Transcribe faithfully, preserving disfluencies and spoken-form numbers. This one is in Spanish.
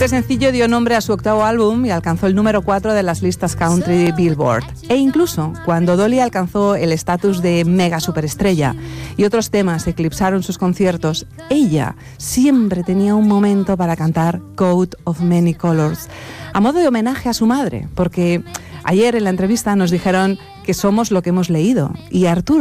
Este sencillo dio nombre a su octavo álbum y alcanzó el número cuatro de las listas country Billboard. E incluso cuando Dolly alcanzó el estatus de mega superestrella y otros temas eclipsaron sus conciertos, ella siempre tenía un momento para cantar Coat of Many Colors, a modo de homenaje a su madre, porque ayer en la entrevista nos dijeron que somos lo que hemos leído, y Arturo